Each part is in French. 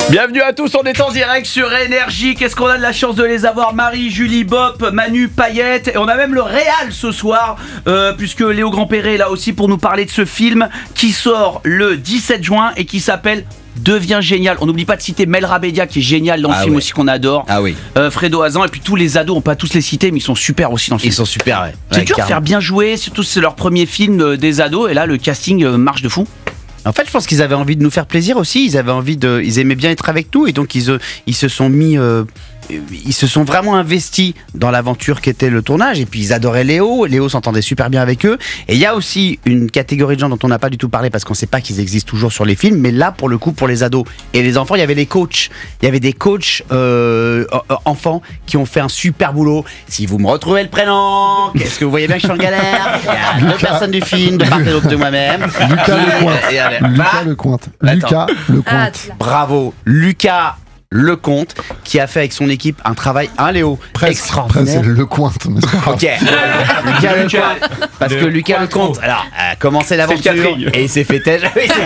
Bienvenue à tous, on est en direct sur Énergie. Qu'est-ce qu'on a de la chance de les avoir? Marie, Julie, Bop, Manu, Payette. Et on a même le Réal ce soir, puisque Léo Grandperret est là aussi pour nous parler de ce film qui sort le 17 juin et qui s'appelle Devient génial. On n'oublie pas de citer Mel Rabedia qui est génial dans le film aussi, qu'on adore. Ah oui. Fredo Hazan, et puis tous les ados, on peut pas tous les citer, mais ils sont super aussi dans le film. Ils sont super, ouais. C'est dur de faire bien jouer, surtout c'est leur premier film des ados, et là le casting marche de fou. En fait, je pense qu'ils avaient envie de nous faire plaisir aussi. Ils aimaient bien être avec nous, et donc ils se sont mis. Ils se sont vraiment investis dans l'aventure qu'était le tournage, et puis ils adoraient Léo. Léo s'entendait super bien avec eux. Et il y a aussi une catégorie de gens dont on n'a pas du tout parlé parce qu'on ne sait pas qu'ils existent toujours sur les films, mais là pour le coup pour les ados et les enfants, il y avait les coachs. Il y avait des coachs enfants qui ont fait un super boulot. Si vous me retrouvez le prénom, qu'est-ce que vous voyez bien que je suis en galère? Il y a deux personnes du film, de part et d'autre de moi-même. Lucas Lecointe. Lucas Lecointe. Bravo, Lucas Lecointe, qui a fait avec son équipe un travail, Léo, extraordinaire. Presque Lecointe. Ok, Lucas Lecointe, parce que Lucas Lecointe, alors, a commencé l'aventure et il s'est fait têche.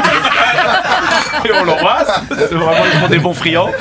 Et on l'embrasse, c'est vraiment ils font des bons friands.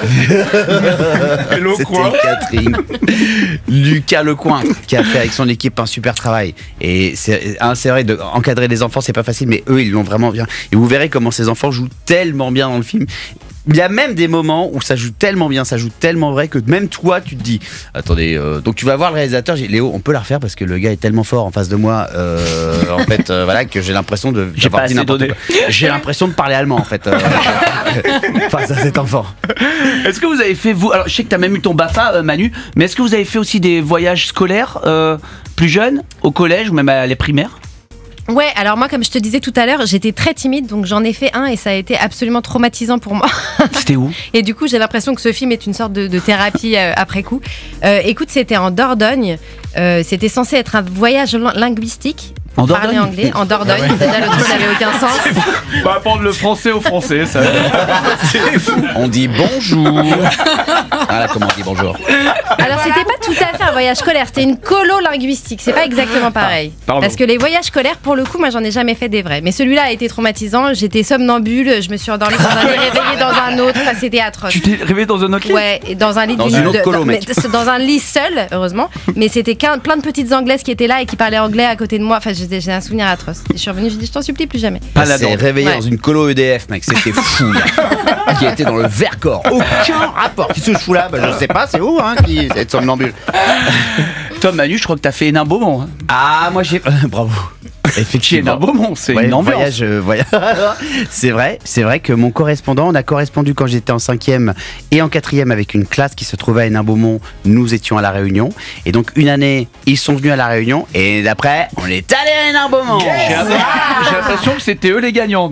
C'était Catherine. Lucas Lecointe qui a fait avec son équipe un super travail. Et c'est vrai, d'encadrer les enfants, c'est pas facile, mais eux, ils l'ont vraiment bien. Et vous verrez comment ces enfants jouent tellement bien dans le film. Il y a même des moments où ça joue tellement bien, ça joue tellement vrai que même toi, tu te dis attendez, donc tu vas voir le réalisateur, j'ai dit, Léo, on peut la refaire parce que le gars est tellement fort en face de moi, en fait, voilà, que j'ai l'impression de. J'ai pas assez donné. J'ai l'impression de parler allemand en fait. Face à cet enfant. Est-ce que vous avez fait, vous, alors je sais que t'as même eu ton BAFA, Manu, mais est-ce que vous avez fait aussi des voyages scolaires plus jeunes, au collège ou même à les primaires? Ouais, alors moi, comme je te disais tout à l'heure, j'étais très timide, donc j'en ai fait un et ça a été absolument traumatisant pour moi. C'était où? Et du coup, j'ai l'impression que ce film est une sorte de thérapie après coup. Écoute, c'était en Dordogne. C'était censé être un voyage linguistique. En Parler Dordogne. anglais, en Dordogne. Déjà, le truc n'avait aucun sens. Pas apprendre le français au français, ça. C'est fou. On dit bonjour. Voilà comment on dit bonjour. Alors, c'était pas tout à fait un voyage scolaire, c'était une colo linguistique. C'est pas exactement pareil. Pardon. Parce que les voyages scolaires, pour le coup, moi, j'en ai jamais fait des vrais. Mais celui-là a été traumatisant. J'étais somnambule, je me suis endormie dans un lit, réveillée dans un autre. Enfin, c'était atroce. Tu t'es réveillé dans un autre lit? Ouais, et dans un lit Dans une autre colo, mec. dans un lit seul, heureusement. Mais c'était plein de petites anglaises qui étaient là et qui parlaient anglais à côté de moi. Enfin, j'ai un souvenir atroce. Et je suis revenue, je dis, je t'en supplie, plus jamais. Pas là-dedans. Réveillé Ouais. dans une colo EDF, mec, c'était fou. Là. Qui était dans le Vercors. Aucun rapport. Qui se fout là? Je sais pas, c'est où, qui est somnambule. Toi, Manu, je crois que t'as fait Hénin Beaumont. Ah, moi j'ai. Bravo. Effectivement. Hénin Beaumont, c'est Ouais, une ambiance. voyage. C'est vrai que mon correspondant, on a correspondu quand j'étais en 5e et en 4e avec une classe qui se trouvait à Hénin-Beaumont. Nous étions à La Réunion. Et donc, une année, ils sont venus à La Réunion. Et d'après, on est allé à Hénin-Beaumont. J'ai l'impression que c'était eux les gagnants dans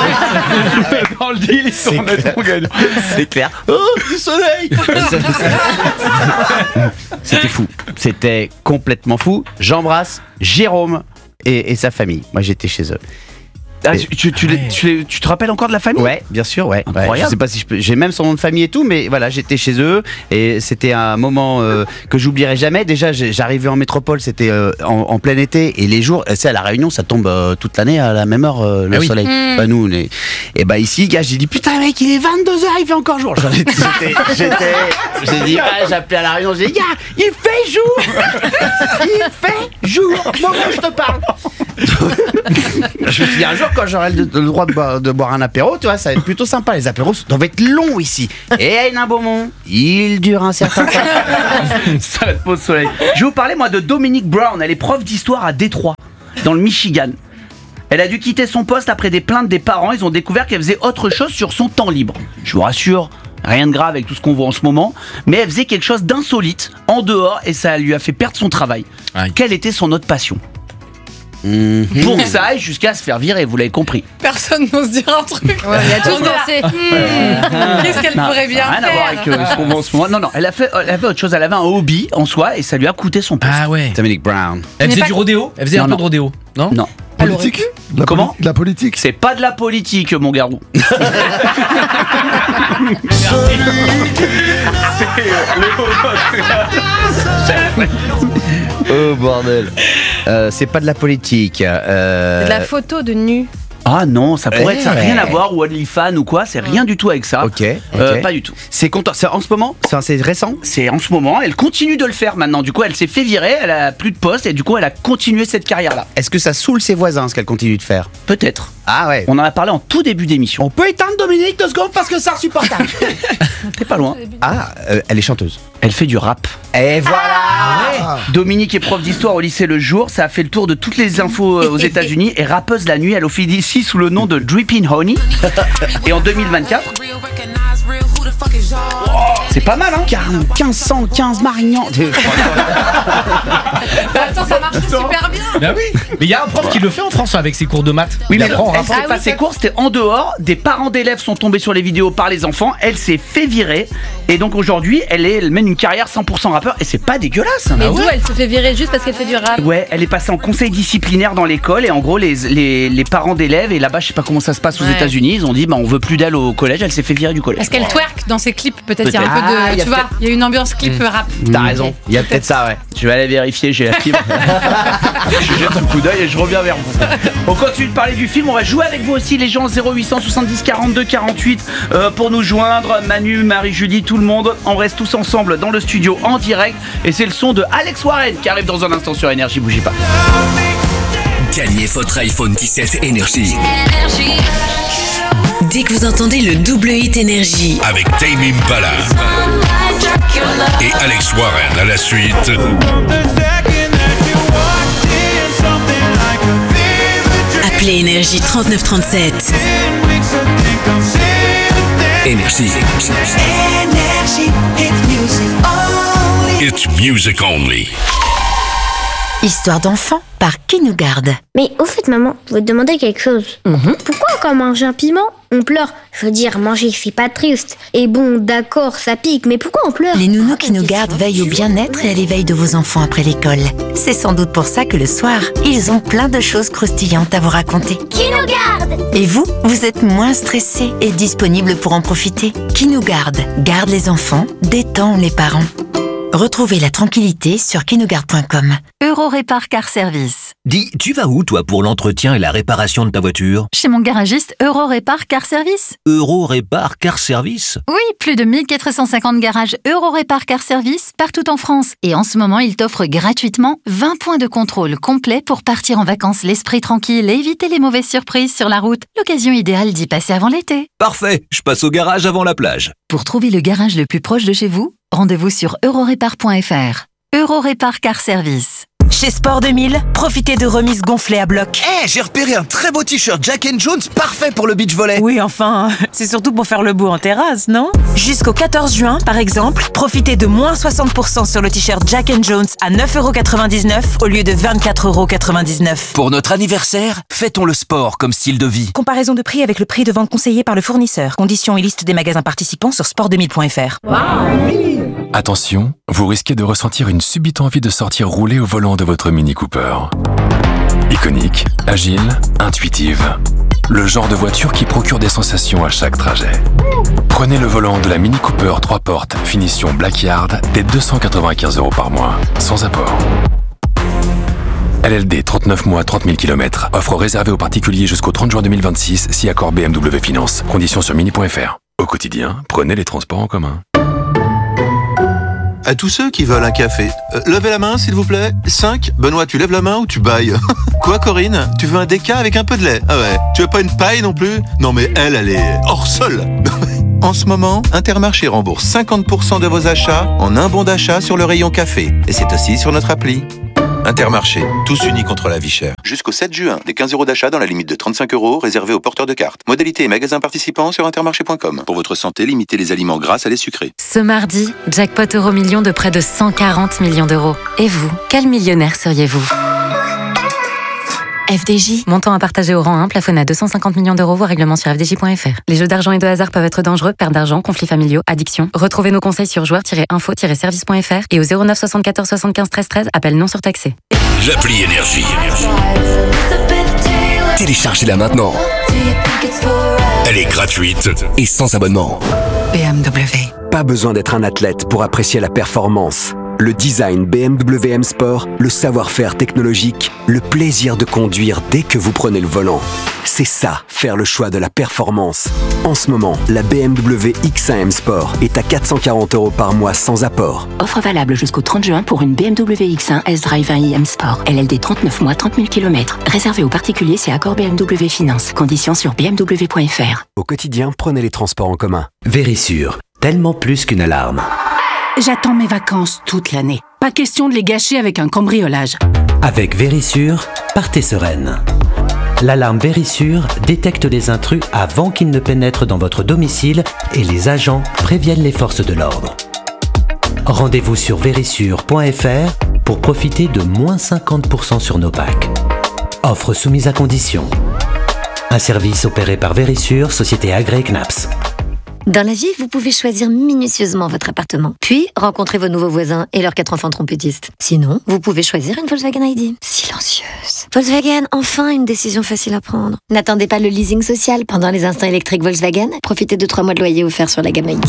le, dans le deal, ils sont honnêtement gagnants. C'est clair. Oh, du soleil. C'était fou. C'était complètement fou. J'embrasse Jérôme et sa famille. Moi, j'étais chez eux. Ah, tu te rappelles encore de la famille? Ouais, bien sûr, ouais. Incroyable. Je sais pas si je peux. J'ai même son nom de famille et tout, mais voilà, j'étais chez eux et c'était un moment que j'oublierai jamais. Déjà, j'arrivais en métropole, c'était en plein été et les jours, c'est à La Réunion, ça tombe toute l'année à la même heure le soleil. Bah nous, et bah ici, gars, j'ai dit putain mec, il est 22h, il fait encore jour. J'ai dit, j'ai appelé à La Réunion, j'ai dit, gars, il fait jour, il fait jour. Moment où je te parle. Je me suis dit un jour quand j'aurai le droit de boire un apéro, tu vois, ça va être plutôt sympa. Les apéros doivent être longs ici. Et à Hénin-Beaumont, il dure un certain temps. Ça va te pose soleil. Je vais vous parler moi de Dominique Brown. Elle est prof d'histoire à Détroit, dans le Michigan. Elle a dû quitter son poste après des plaintes des parents. Ils ont découvert qu'elle faisait autre chose sur son temps libre. Je vous rassure, rien de grave avec tout ce qu'on voit en ce moment, mais elle faisait quelque chose d'insolite en dehors et ça lui a fait perdre son travail. Aïe. Quelle était son autre passion? Pour que ça aille jusqu'à se faire virer, vous l'avez compris. Personne n'ose dire un truc. Ouais, il y a tous pensé. Qu'est-ce qu'elle Non, pourrait bien ça n'a rien à voir faire avec ce qu'on voit en ce moment. Non, elle a fait autre chose. Elle avait un hobby en soi et ça lui a coûté son poste. Ah ouais. Dominique Brown. Elle faisait pas- du rodéo. Elle faisait un Non, peu non. de rodéo. Non. Non, Politique. Comment De la politique. c'est pas de la politique, mon garou. Oh bordel. C'est pas de la politique. De la photo de nu. Ah non, ça pourrait être rien à voir, ou OnlyFans ou quoi, c'est rien du tout avec ça. Ok. Pas du tout. C'est en ce moment, c'est récent. C'est en ce moment, elle continue de le faire maintenant. Du coup, elle s'est fait virer, elle a plus de poste et du coup, elle a continué cette carrière-là. Est-ce que ça saoule ses voisins ce qu'elle continue de faire? Peut-être. Ah ouais. On en a parlé en tout début d'émission. On peut éteindre Dominique 2 secondes parce que c'est insupportable. T'es pas loin. Ah, elle est chanteuse. Elle fait du rap. Et voilà. Dominique est prof d'histoire au lycée Le Jour. Ça a fait le tour de toutes les infos aux États-Unis. Et rappeuse la nuit, elle officie sous le nom de Dripping Honey. Et en 2024. C'est pas mal, hein? 1515 Marignan. Attends, ça marche super bien. Bah oui, mais il y a un prof qui le fait en France avec ses cours de maths. Oui, Il mais apprend, elle hein. s'est pas ses cours, c'était en dehors. Des parents d'élèves sont tombés sur les vidéos par les enfants. Elle s'est fait virer. Et donc aujourd'hui, elle mène une carrière 100% rappeur. Et c'est pas dégueulasse. Mais d'où elle se fait virer juste parce qu'elle fait du rap? Ouais, elle est passée en conseil disciplinaire dans l'école. Et en gros, les parents d'élèves, et là-bas, je sais pas comment ça se passe aux États-Unis, ils ont dit, on veut plus d'elle au collège. Elle s'est fait virer du collège. Parce qu'elle twerk dans ses clips, peut-être. Il y a un peu Ah, de. Tu vois, il y a une ambiance clip rap. T'as raison. Il y a peut-être ça, ouais. Je vais aller vérifier, j'ai la fibre. Je jette un coup d'œil et je reviens vers vous. On continue de parler du film, on va jouer avec vous aussi les gens 0800 70 42 48 pour nous joindre. Manu, Marie-Julie, tout le monde. On reste tous ensemble dans le studio en direct et c'est le son de Alex Warren qui arrive dans un instant sur Énergie, bougez pas. Gagnez votre iPhone 17 Énergie. Dès que vous entendez le double hit Énergie avec Tame Impala et Alex Warren à la suite. Appelez Énergie 3937. Énergie. It's music only. Histoire d'enfant par Qui nous garde. Mais au fait, maman, je vais te demander quelque chose. Pourquoi quand on mange un piment, on pleure? Je veux dire, manger, c'est pas triste. Et bon, d'accord, ça pique, mais pourquoi on pleure? Les nounous Qui nous gardent veillent au bien-être et à l'éveil de vos enfants après l'école. C'est sans doute pour ça que le soir, ils ont plein de choses croustillantes à vous raconter. Qui nous garde? Et vous, vous êtes moins stressés et disponibles pour en profiter. Qui nous garde les enfants, détend les parents. Retrouvez la tranquillité sur quinougarde.com. Eurorépar Car Service. Dis, tu vas où toi pour l'entretien et la réparation de ta voiture? Chez mon garagiste Eurorépar Car Service. Eurorépar Car Service? Oui, plus de 1450 garages Eurorépar Car Service partout en France. Et en ce moment, il t'offre gratuitement 20 points de contrôle complets pour partir en vacances l'esprit tranquille et éviter les mauvaises surprises sur la route. L'occasion idéale d'y passer avant l'été. Parfait, je passe au garage avant la plage. Pour trouver le garage le plus proche de chez vous, rendez-vous sur eurorépar.fr. Eurorépar Car Service. Chez Sport 2000, profitez de remises gonflées à bloc. J'ai repéré un très beau t-shirt Jack & Jones, parfait pour le beach volley. Oui, enfin, c'est surtout pour faire le beau en terrasse, non? Jusqu'au 14 juin, par exemple, profitez de moins 60% sur le t-shirt Jack & Jones à 9,99€ au lieu de 24,99€. Pour notre anniversaire, fêtons le sport comme style de vie. Comparaison de prix avec le prix de vente conseillé par le fournisseur. Conditions et liste des magasins participants sur sport2000.fr. Attention, vous risquez de ressentir une subite envie de sortir rouler au volant de votre Mini Cooper. Iconique, agile, intuitive. Le genre de voiture qui procure des sensations à chaque trajet. Prenez le volant de la Mini Cooper 3 portes, finition Blackyard, dès 295€ par mois, sans apport. LLD 39 mois, 30 000 km. Offre réservée aux particuliers jusqu'au 30 juin 2026, si accord BMW Finance. Conditions sur mini.fr. Au quotidien, prenez les transports en commun. À tous ceux qui veulent un café, levez la main s'il vous plaît. 5, Benoît, tu lèves la main ou tu bailles? Quoi Corinne? Tu veux un déca avec un peu de lait? Ah ouais. Tu veux pas une paille non plus? Non mais elle est hors sol. En ce moment, Intermarché rembourse 50% de vos achats en un bon d'achat sur le rayon café. Et c'est aussi sur notre appli. Intermarché, tous unis contre la vie chère. Jusqu'au 7 juin, des 15€ d'achat dans la limite de 35€ réservés aux porteurs de cartes. Modalité et magasins participants sur intermarché.com. Pour votre santé, limitez les aliments gras à les sucrés. Ce mardi, jackpot Euromillions de près de 140 millions d'euros. Et vous, quel millionnaire seriez-vous? FDJ, montant à partager au rang 1, plafonné à 250 millions d'euros, voire règlement sur fdj.fr. Les jeux d'argent et de hasard peuvent être dangereux, perte d'argent, conflits familiaux, addiction. Retrouvez nos conseils sur joueurs-info-service.fr et au 09 74 75 13 13, appel non surtaxé. L'appli Énergie. Téléchargez-la maintenant. Elle est gratuite et sans abonnement. BMW. Pas besoin d'être un athlète pour apprécier la performance. Le design BMW M Sport, le savoir-faire technologique, le plaisir de conduire dès que vous prenez le volant. C'est ça, faire le choix de la performance. En ce moment, la BMW X1 M Sport est à 440 € par mois sans apport. Offre valable jusqu'au 30 juin pour une BMW X1 S-Drive 1i M Sport. LLD 39 mois, 30 000 km. Réservé aux particuliers, c'est accord BMW Finance. Conditions sur bmw.fr. Au quotidien, prenez les transports en commun. Vérissure, tellement plus qu'une alarme. J'attends mes vacances toute l'année. Pas question de les gâcher avec un cambriolage. Avec Vérissure, partez sereine. L'alarme Vérissure détecte les intrus avant qu'ils ne pénètrent dans votre domicile et les agents préviennent les forces de l'ordre. Rendez-vous sur vérissure.fr pour profiter de moins 50% sur nos packs. Offre soumise à condition. Un service opéré par Vérissure, société agréée CNAPS. Dans la vie, vous pouvez choisir minutieusement votre appartement, puis rencontrer vos nouveaux voisins et leurs 4 enfants trompettistes. Sinon, vous pouvez choisir une Volkswagen ID. Silencieuse. Volkswagen, enfin une décision facile à prendre. N'attendez pas le leasing social pendant les instants électriques Volkswagen. Profitez de 3 mois de loyer offerts sur la gamme ID.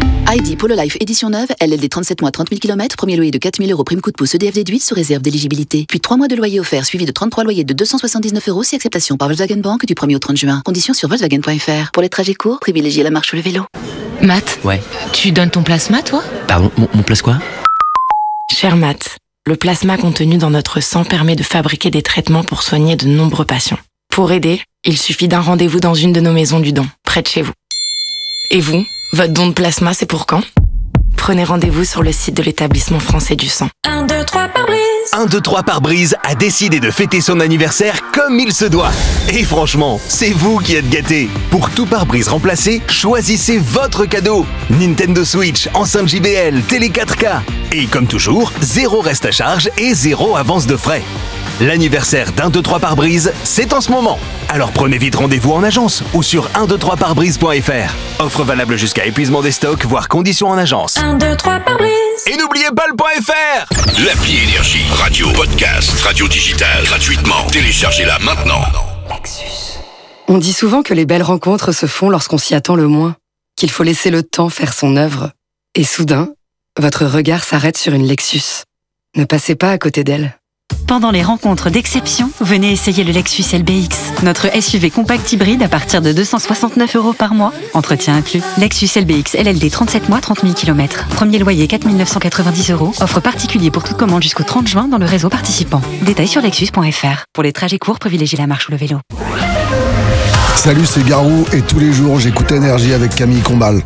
ID Polo Life édition neuve, LLD 37 mois 30 000 km, premier loyer de 4 000 € prime coup de pouce EDF déduite sous réserve d'éligibilité. Puis 3 mois de loyer offert suivi de 33 loyers de 279 € si acceptation par Volkswagen Bank du 1er au 30 juin. Conditions sur Volkswagen.fr. Pour les trajets courts, privilégiez la marche ou le vélo. Matt, Ouais. tu donnes ton plasma, toi? Pardon, mon place quoi? Cher Matt, le plasma contenu dans notre sang permet de fabriquer des traitements pour soigner de nombreux patients. Pour aider, il suffit d'un rendez-vous dans une de nos maisons du don, près de chez vous. Et vous, votre don de plasma, c'est pour quand? Prenez rendez-vous sur le site de l'établissement français du sang. 1, 2, 3 pare-brise. 1, 2, 3 pare-brise a décidé de fêter son anniversaire comme il se doit. Et franchement, c'est vous qui êtes gâtés. Pour tout pare-brise remplacé, choisissez votre cadeau. Nintendo Switch, enceinte JBL, télé 4K. Et comme toujours, 0 reste à charge et 0 avance de frais. L'anniversaire d'1, 2, 3 pare-brise, c'est en ce moment. Alors prenez vite rendez-vous en agence ou sur 123parbrise.fr. Offre valable jusqu'à épuisement des stocks, voire conditions en agence. 1, 2, 3 pare-brise. Et n'oubliez pas le .fr. L'appli Énergie, radio, podcast, radio digitale, gratuitement. Téléchargez-la maintenant. On dit souvent que les belles rencontres se font lorsqu'on s'y attend le moins, qu'il faut laisser le temps faire son œuvre. Et soudain, votre regard s'arrête sur une Lexus. Ne passez pas à côté d'elle. Pendant les rencontres d'exception, venez essayer le Lexus LBX. Notre SUV compact hybride à partir de 269 € par mois. Entretien inclus. Lexus LBX LLD 37 mois 30 000 km. Premier loyer 4 990 €. Offre particulier pour toute commande jusqu'au 30 juin dans le réseau participant. Détails sur lexus.fr. Pour les trajets courts, privilégiez la marche ou le vélo. Salut, c'est Garou et tous les jours j'écoute Énergie avec Camille Combal.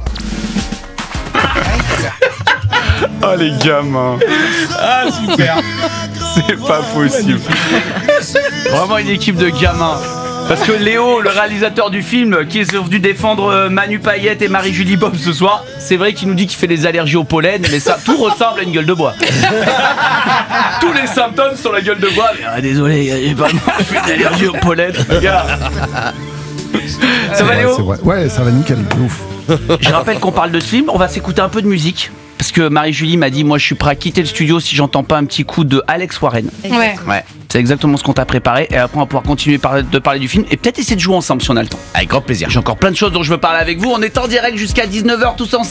Oh les gamins. Ah super. C'est pas possible. Vraiment une équipe de gamins. Parce que Léo, le réalisateur du film, qui est venu défendre Manu Payette et Marie-Julie Bob ce soir, c'est vrai qu'il nous dit qu'il fait des allergies au pollen, mais ça, tout ressemble à une gueule de bois. Tous les symptômes sont la gueule de bois. Mais, désolé, j'ai pas fait d'allergie au pollen. Ça va Léo? C'est vrai. Ouais, ça va nickel. Ouf. Je rappelle qu'on parle de ce film, on va s'écouter un peu de musique. Parce que Marie-Julie m'a dit, moi je suis prêt à quitter le studio si j'entends pas un petit coup de Alex Warren. Ouais. C'est exactement ce qu'on t'a préparé. Et après on va pouvoir continuer de parler du film et peut-être essayer de jouer ensemble si on a le temps. Avec grand plaisir. J'ai encore plein de choses dont je veux parler avec vous. On est en direct jusqu'à 19h tous ensemble.